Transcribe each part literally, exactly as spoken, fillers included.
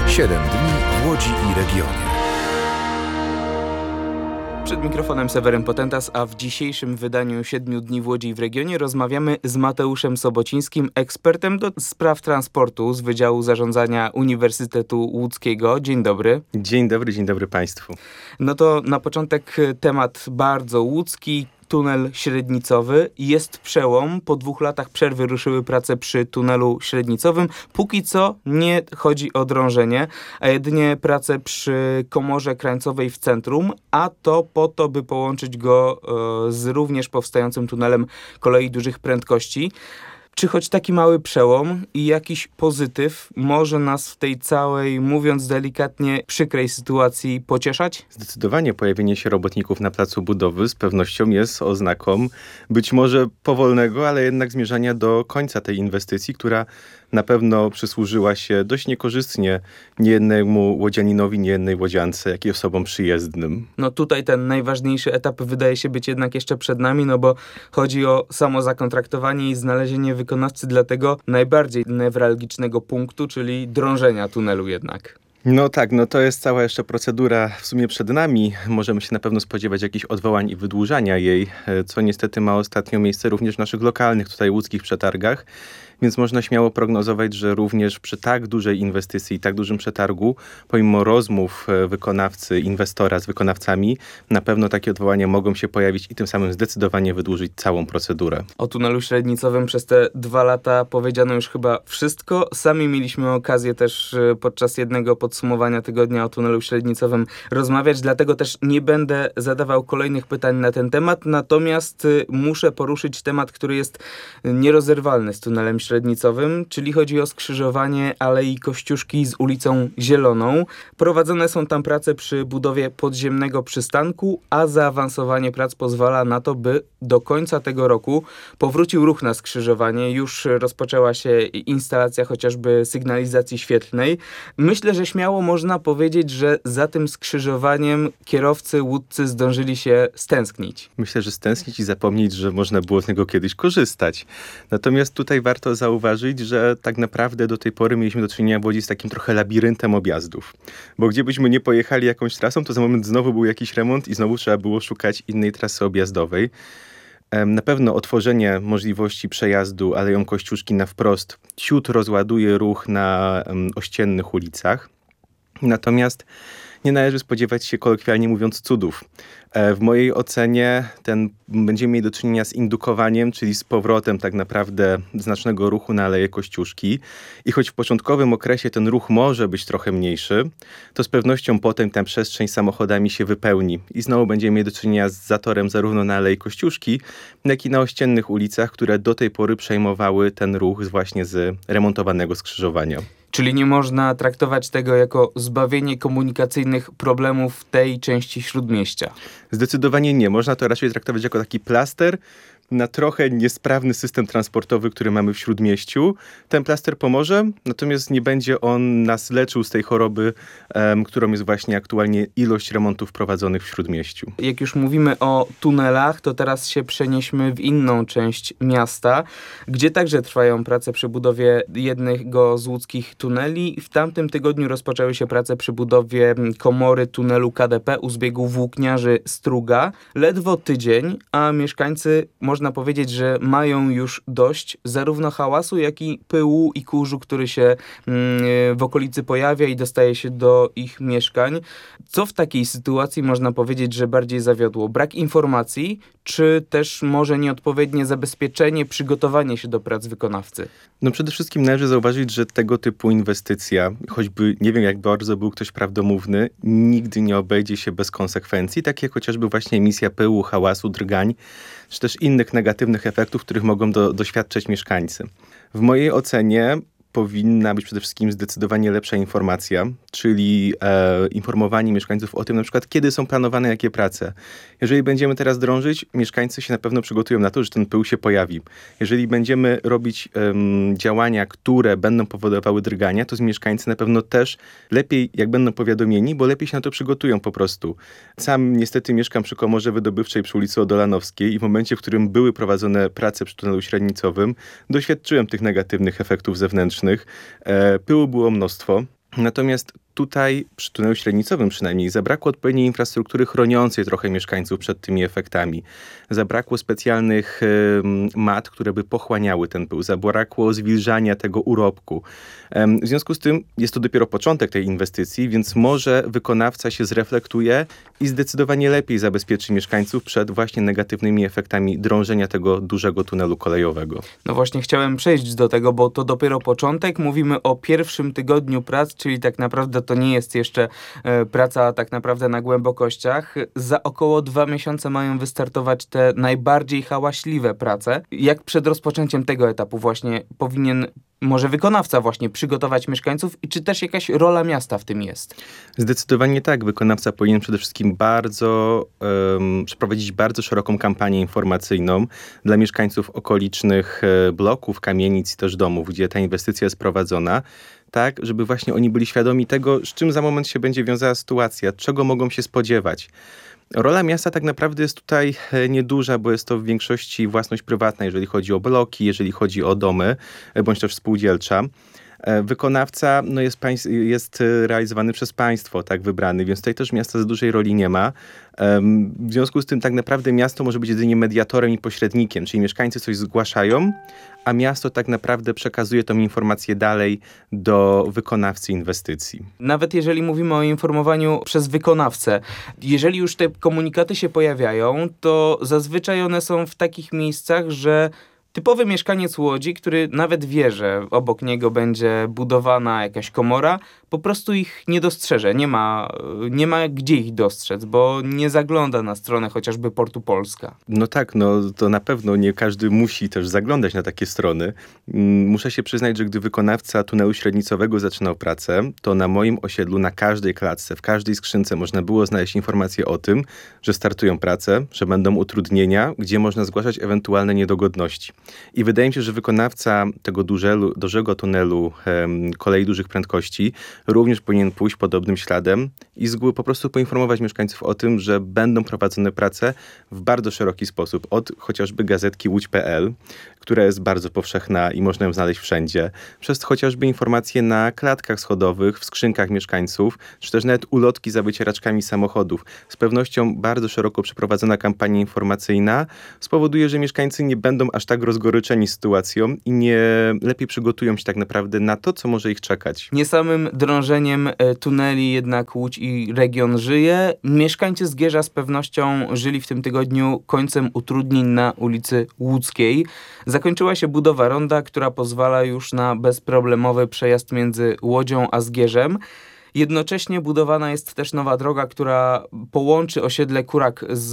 siedem dni w Łodzi i regionie. Przed mikrofonem Seweryn Potentas, a w dzisiejszym wydaniu siedmiu dni w Łodzi i w regionie rozmawiamy z Mateuszem Sobocińskim, ekspertem do spraw transportu z Wydziału Zarządzania Uniwersytetu Łódzkiego. Dzień dobry. Dzień dobry, dzień dobry Państwu. No to na początek temat bardzo łódzki. Tunel średnicowy. Jest przełom. Po dwóch latach przerwy ruszyły prace przy tunelu średnicowym. Póki co nie chodzi o drążenie, a jedynie prace przy komorze krańcowej w centrum, a to po to, by połączyć go e, z również powstającym tunelem kolei dużych prędkości. Czy choć taki mały przełom i jakiś pozytyw może nas w tej całej, mówiąc delikatnie, przykrej sytuacji pocieszać? Zdecydowanie pojawienie się robotników na placu budowy z pewnością jest oznaką być może powolnego, ale jednak zmierzania do końca tej inwestycji, która na pewno przysłużyła się dość niekorzystnie niejednemu łodzianinowi, niejednej łodziance, jak i osobom przyjezdnym. No tutaj ten najważniejszy etap wydaje się być jednak jeszcze przed nami, no bo chodzi o samo zakontraktowanie i znalezienie wykonawcy dla tego najbardziej newralgicznego punktu, czyli drążenia tunelu jednak. No tak, no to jest cała jeszcze procedura w sumie przed nami. Możemy się na pewno spodziewać jakichś odwołań i wydłużania jej, co niestety ma ostatnio miejsce również w naszych lokalnych, tutaj łódzkich przetargach. Więc można śmiało prognozować, że również przy tak dużej inwestycji i tak dużym przetargu, pomimo rozmów wykonawcy, inwestora z wykonawcami, na pewno takie odwołania mogą się pojawić i tym samym zdecydowanie wydłużyć całą procedurę. O tunelu średnicowym przez te dwa lata powiedziano już chyba wszystko. Sami mieliśmy okazję też podczas jednego podsumowania tygodnia o tunelu średnicowym rozmawiać, dlatego też nie będę zadawał kolejnych pytań na ten temat, natomiast muszę poruszyć temat, który jest nierozerwalny z tunelem średnicowym. średnicowym, czyli chodzi o skrzyżowanie Alei Kościuszki z ulicą Zieloną. Prowadzone są tam prace przy budowie podziemnego przystanku, a zaawansowanie prac pozwala na to, by do końca tego roku powrócił ruch na skrzyżowanie. Już rozpoczęła się instalacja chociażby sygnalizacji świetlnej. Myślę, że śmiało można powiedzieć, że za tym skrzyżowaniem kierowcy łódzcy zdążyli się stęsknić. Myślę, że stęsknić i zapomnieć, że można było z niego kiedyś korzystać. Natomiast tutaj warto zauważyć, że tak naprawdę do tej pory mieliśmy do czynienia w Łodzi z takim trochę labiryntem objazdów. Bo gdzie byśmy nie pojechali jakąś trasą, to za moment znowu był jakiś remont i znowu trzeba było szukać innej trasy objazdowej. Na pewno otworzenie możliwości przejazdu Aleją Kościuszki na wprost ciut rozładuje ruch na um, ościennych ulicach. Natomiast nie należy spodziewać się, kolokwialnie mówiąc, cudów. W mojej ocenie ten, będziemy mieli do czynienia z indukowaniem, czyli z powrotem tak naprawdę znacznego ruchu na Aleję Kościuszki. I choć w początkowym okresie ten ruch może być trochę mniejszy, to z pewnością potem ta przestrzeń samochodami się wypełni. I znowu będziemy mieli do czynienia z zatorem zarówno na Alei Kościuszki, jak i na ościennych ulicach, które do tej pory przejmowały ten ruch właśnie z remontowanego skrzyżowania. Czyli nie można traktować tego jako zbawienie komunikacyjnych problemów w tej części Śródmieścia? Zdecydowanie nie. Można to raczej traktować jako taki plaster na trochę niesprawny system transportowy, który mamy w Śródmieściu. Ten plaster pomoże, natomiast nie będzie on nas leczył z tej choroby, um, którą jest właśnie aktualnie ilość remontów prowadzonych w Śródmieściu. Jak już mówimy o tunelach, to teraz się przenieśmy w inną część miasta, gdzie także trwają prace przy budowie jednego z łódzkich tuneli. W tamtym tygodniu rozpoczęły się prace przy budowie komory tunelu K D P u zbiegu Włókniarzy-Struga. Ledwo tydzień, a mieszkańcy można Można powiedzieć, że mają już dość zarówno hałasu, jak i pyłu i kurzu, który się w okolicy pojawia i dostaje się do ich mieszkań. Co w takiej sytuacji można powiedzieć, że bardziej zawiodło? Brak informacji, czy też może nieodpowiednie zabezpieczenie, przygotowanie się do prac wykonawcy? No przede wszystkim należy zauważyć, że tego typu inwestycja, choćby nie wiem jak bardzo był ktoś prawdomówny, nigdy nie obejdzie się bez konsekwencji, takie jak chociażby właśnie emisja pyłu, hałasu, drgań, czy też innych negatywnych efektów, których mogą do, doświadczać mieszkańcy. W mojej ocenie powinna być przede wszystkim zdecydowanie lepsza informacja, czyli e, informowanie mieszkańców o tym, na przykład kiedy są planowane jakie prace. Jeżeli będziemy teraz drążyć, mieszkańcy się na pewno przygotują na to, że ten pył się pojawi. Jeżeli będziemy robić um, działania, które będą powodowały drgania, to z mieszkańcy na pewno też lepiej, jak będą powiadomieni, bo lepiej się na to przygotują po prostu. Sam niestety mieszkam przy komorze wydobywczej przy ulicy Odolanowskiej i w momencie, w którym były prowadzone prace przy tunelu średnicowym, doświadczyłem tych negatywnych efektów zewnętrznych. E, pyłu było mnóstwo. Natomiast tutaj, przy tunelu średnicowym przynajmniej, zabrakło odpowiedniej infrastruktury chroniącej trochę mieszkańców przed tymi efektami. Zabrakło specjalnych y, mat, które by pochłaniały ten pył. Zabrakło zwilżania tego urobku. Ym, w związku z tym jest to dopiero początek tej inwestycji, więc może wykonawca się zreflektuje i zdecydowanie lepiej zabezpieczy mieszkańców przed właśnie negatywnymi efektami drążenia tego dużego tunelu kolejowego. No właśnie chciałem przejść do tego, bo to dopiero początek. Mówimy o pierwszym tygodniu prac, czyli tak naprawdę to nie jest jeszcze e, praca tak naprawdę na głębokościach. Za około dwa miesiące mają wystartować te najbardziej hałaśliwe prace. Jak przed rozpoczęciem tego etapu właśnie powinien może wykonawca właśnie przygotować mieszkańców i czy też jakaś rola miasta w tym jest? Zdecydowanie tak. Wykonawca powinien przede wszystkim bardzo um, przeprowadzić bardzo szeroką kampanię informacyjną dla mieszkańców okolicznych e, bloków, kamienic i też domów, gdzie ta inwestycja jest prowadzona, tak, żeby właśnie oni byli świadomi tego, z czym za moment się będzie wiązała sytuacja, czego mogą się spodziewać. Rola miasta tak naprawdę jest tutaj nieduża, bo jest to w większości własność prywatna, jeżeli chodzi o bloki, jeżeli chodzi o domy, bądź też spółdzielcza. Wykonawca no jest, państw, jest realizowany przez państwo, tak, wybrany, więc tutaj też miasta za dużej roli nie ma. W związku z tym tak naprawdę miasto może być jedynie mediatorem i pośrednikiem, czyli mieszkańcy coś zgłaszają, a miasto tak naprawdę przekazuje tą informację dalej do wykonawcy inwestycji. Nawet jeżeli mówimy o informowaniu przez wykonawcę, jeżeli już te komunikaty się pojawiają, to zazwyczaj one są w takich miejscach, że typowy mieszkaniec Łodzi, który nawet wie, że obok niego będzie budowana jakaś komora, po prostu ich nie dostrzeże. Nie ma, nie ma gdzie ich dostrzec, bo nie zagląda na stronę chociażby Portu Polska. No tak, no to na pewno nie każdy musi też zaglądać na takie strony. Muszę się przyznać, że gdy wykonawca tunelu średnicowego zaczynał pracę, to na moim osiedlu, na każdej klatce, w każdej skrzynce można było znaleźć informacje o tym, że startują prace, że będą utrudnienia, gdzie można zgłaszać ewentualne niedogodności. I wydaje mi się, że wykonawca tego dużego, dużego tunelu um, kolei dużych prędkości również powinien pójść podobnym śladem i z góry po prostu poinformować mieszkańców o tym, że będą prowadzone prace w bardzo szeroki sposób. Od chociażby gazetki łódź kropka pe el, która jest bardzo powszechna i można ją znaleźć wszędzie, przez chociażby informacje na klatkach schodowych, w skrzynkach mieszkańców, czy też nawet ulotki za wycieraczkami samochodów. Z pewnością bardzo szeroko przeprowadzona kampania informacyjna spowoduje, że mieszkańcy nie będą aż tak rozgoryczeni sytuacją i nie lepiej przygotują się tak naprawdę na to, co może ich czekać. Nie samym drążeniem e, tuneli jednak Łódź i region żyje. Mieszkańcy Zgierza z pewnością żyli w tym tygodniu końcem utrudnień na ulicy Łódzkiej. Zakończyła się budowa ronda, która pozwala już na bezproblemowy przejazd między Łodzią a Zgierzem. Jednocześnie budowana jest też nowa droga, która połączy osiedle Kurak z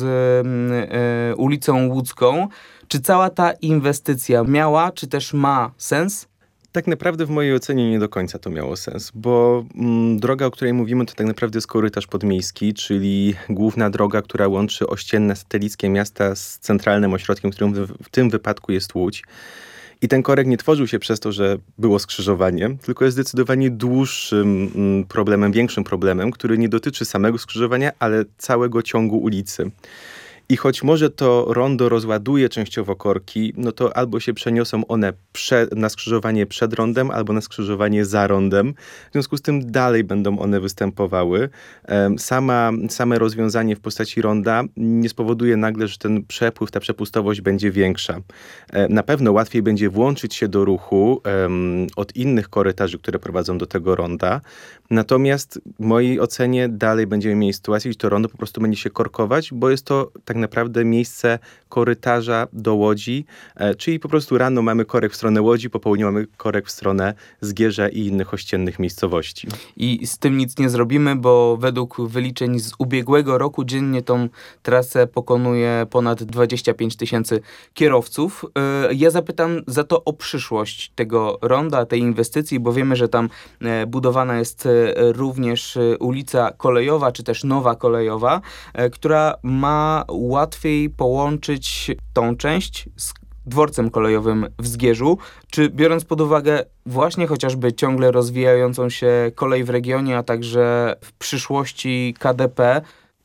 e, ulicą Łódzką. Czy cała ta inwestycja miała, czy też ma sens? Tak naprawdę w mojej ocenie nie do końca to miało sens, bo mm, droga, o której mówimy, to tak naprawdę jest korytarz podmiejski, czyli główna droga, która łączy ościenne, satelickie miasta z centralnym ośrodkiem, którym w, w tym wypadku jest Łódź. I ten korek nie tworzył się przez to, że było skrzyżowanie, tylko jest zdecydowanie dłuższym mm, problemem, większym problemem, który nie dotyczy samego skrzyżowania, ale całego ciągu ulicy. I choć może to rondo rozładuje częściowo korki, no to albo się przeniosą one prze, na skrzyżowanie przed rondem, albo na skrzyżowanie za rondem. W związku z tym dalej będą one występowały. Sama, same rozwiązanie w postaci ronda nie spowoduje nagle, że ten przepływ, ta przepustowość będzie większa. Na pewno łatwiej będzie włączyć się do ruchu um, od innych korytarzy, które prowadzą do tego ronda. Natomiast w mojej ocenie dalej będziemy mieli sytuację, że to rondo po prostu będzie się korkować, bo jest to tak naprawdę miejsce korytarza do Łodzi, e, czyli po prostu rano mamy korek w stronę Łodzi, po południu mamy korek w stronę Zgierza i innych ościennych miejscowości. I z tym nic nie zrobimy, bo według wyliczeń z ubiegłego roku dziennie tą trasę pokonuje ponad dwadzieścia pięć tysięcy kierowców. E, ja zapytam za to o przyszłość tego ronda, tej inwestycji, bo wiemy, że tam e, budowana jest e, również e, ulica kolejowa, czy też nowa kolejowa, e, która ma łatwiej połączyć tą część z dworcem kolejowym w Zgierzu. Czy biorąc pod uwagę właśnie chociażby ciągle rozwijającą się kolej w regionie, a także w przyszłości K D P,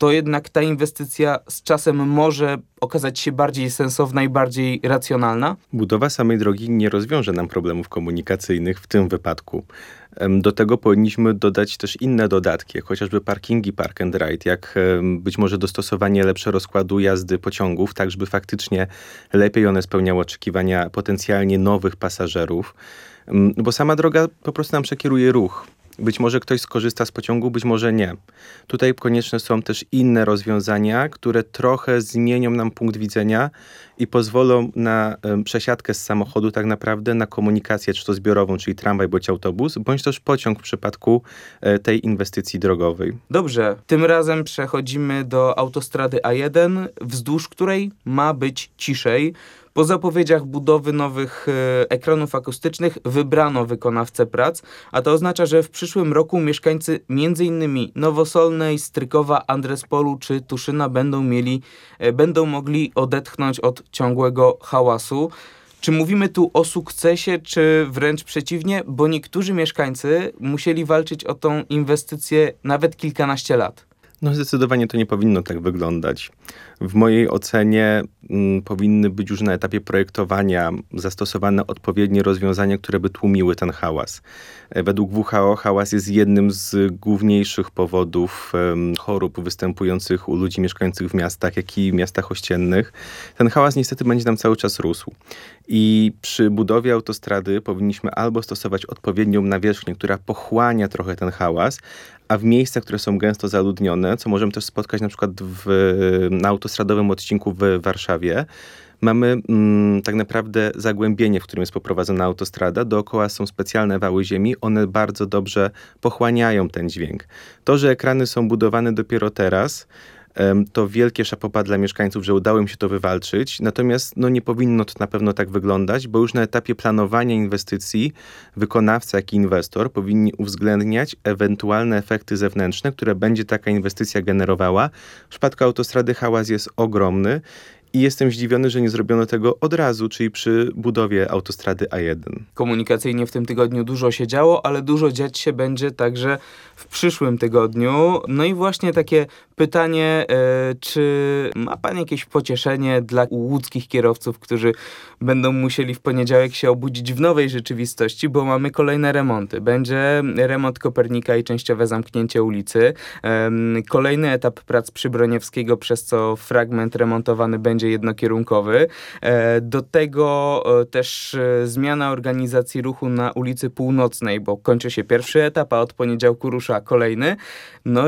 to jednak ta inwestycja z czasem może okazać się bardziej sensowna i bardziej racjonalna? Budowa samej drogi nie rozwiąże nam problemów komunikacyjnych w tym wypadku. Do tego powinniśmy dodać też inne dodatki, jak chociażby parkingi park and ride, jak być może dostosowanie lepsze rozkładu jazdy pociągów, tak żeby faktycznie lepiej one spełniały oczekiwania potencjalnie nowych pasażerów, bo sama droga po prostu nam przekieruje ruch. Być może ktoś skorzysta z pociągu, być może nie. Tutaj konieczne są też inne rozwiązania, które trochę zmienią nam punkt widzenia i pozwolą na um, przesiadkę z samochodu tak naprawdę na komunikację, czy to zbiorową, czyli tramwaj bądź autobus, bądź też pociąg w przypadku e, tej inwestycji drogowej. Dobrze, tym razem przechodzimy do autostrady A jeden, wzdłuż której ma być ciszej. Po zapowiedziach budowy nowych e, ekranów akustycznych wybrano wykonawcę prac, a to oznacza, że w przyszłym roku mieszkańcy m.in. Nowosolnej, Strykowa, Andrespolu czy Tuszyna będą mieli, e, będą mogli odetchnąć od ciągłego hałasu. Czy mówimy tu o sukcesie, czy wręcz przeciwnie, bo niektórzy mieszkańcy musieli walczyć o tą inwestycję nawet kilkanaście lat? No zdecydowanie to nie powinno tak wyglądać. W mojej ocenie m, powinny być już na etapie projektowania zastosowane odpowiednie rozwiązania, które by tłumiły ten hałas. Według W H O hałas jest jednym z główniejszych powodów um, chorób występujących u ludzi mieszkających w miastach, jak i miastach ościennych. Ten hałas niestety będzie nam cały czas rósł. I przy budowie autostrady powinniśmy albo stosować odpowiednią nawierzchnię, która pochłania trochę ten hałas, a w miejscach, które są gęsto zaludnione, co możemy też spotkać na przykład w, na autostradowym odcinku w Warszawie, mamy mm, tak naprawdę zagłębienie, w którym jest poprowadzona autostrada. Dookoła są specjalne wały ziemi. One bardzo dobrze pochłaniają ten dźwięk. To, że ekrany są budowane dopiero teraz, to wielkie chapeau dla mieszkańców, że udało im się to wywalczyć. Natomiast no, nie powinno to na pewno tak wyglądać, bo już na etapie planowania inwestycji wykonawca, jak i inwestor powinni uwzględniać ewentualne efekty zewnętrzne, które będzie taka inwestycja generowała. W przypadku autostrady hałas jest ogromny i jestem zdziwiony, że nie zrobiono tego od razu, czyli przy budowie autostrady A jeden. Komunikacyjnie w tym tygodniu dużo się działo, ale dużo dziać się będzie także w przyszłym tygodniu. No i właśnie takie pytanie, e, czy ma pan jakieś pocieszenie dla łódzkich kierowców, którzy będą musieli w poniedziałek się obudzić w nowej rzeczywistości, bo mamy kolejne remonty. Będzie remont Kopernika i częściowe zamknięcie ulicy. E, kolejny etap prac przy Broniewskiego, przez co fragment remontowany będzie jednokierunkowy. E, do tego e, też e, zmiana organizacji ruchu na ulicy Północnej, bo kończy się pierwszy etap, a od poniedziałku rusza kolejny. No